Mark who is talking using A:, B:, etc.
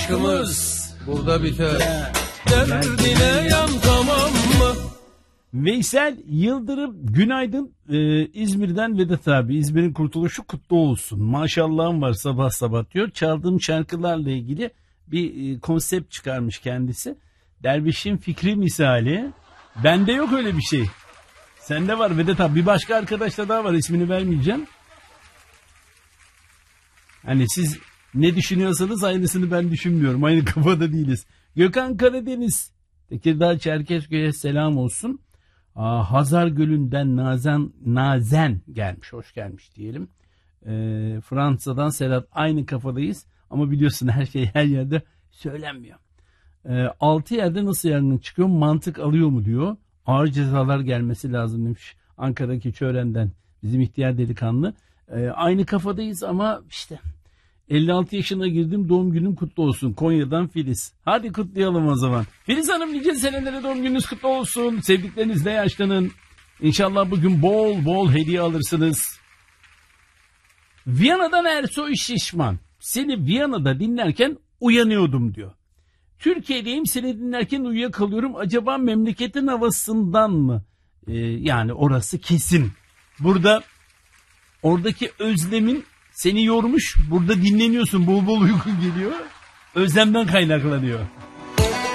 A: aşkımız burada biter. Derdine yan, tamam mı?
B: Veysel Yıldırım günaydın. İzmir'den Vedat abi, İzmir'in kurtuluşu kutlu olsun. Maşallahım var sabah sabah diyor. Çaldığım şarkılarla ilgili bir konsept çıkarmış kendisi. Dervişin fikri misali. Bende yok öyle bir şey. Sende var Vedat abi. Bir başka arkadaşla daha var, ismini vermeyeceğim. Hani siz ne düşünüyorsanız aynısını ben düşünmüyorum. Aynı kafada değiliz. Gökhan Karadeniz, Tekirdağ Çerkezköy'e selam olsun. Hazar Gölü'nden Nazen gelmiş. Hoş gelmiş diyelim. Fransa'dan Sedat, aynı kafadayız. Ama biliyorsun her şey her yerde söylenmiyor. 6 yerde nasıl yangın çıkıyor? Mantık alıyor mu diyor. Ağır cezalar gelmesi lazım demiş Ankara'daki Çören'den bizim ihtiyar delikanlı. Aynı kafadayız ama işte 56 yaşına girdim, doğum günüm kutlu olsun. Konya'dan Filiz. Hadi kutlayalım o zaman. Filiz Hanım, nice senelere doğum gününüz kutlu olsun. Sevdiklerinizle yaşlanın. İnşallah bugün bol bol hediye alırsınız. Viyana'dan Ersoy Şişman. Seni Viyana'da dinlerken uyanıyordum diyor. Türkiye'deyim, seni dinlerken uyuyakalıyorum. Acaba memleketin havasından mı? Yani orası kesin. Oradaki özlemin seni yormuş. Burada dinleniyorsun. Bol bol uyku geliyor. Özlemden kaynaklanıyor.